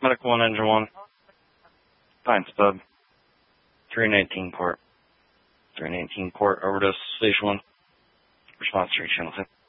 Medical 1, Engine 1. Fine, Spub. 319 port. 319 port, overdose, station 1. Response 3, channel 10.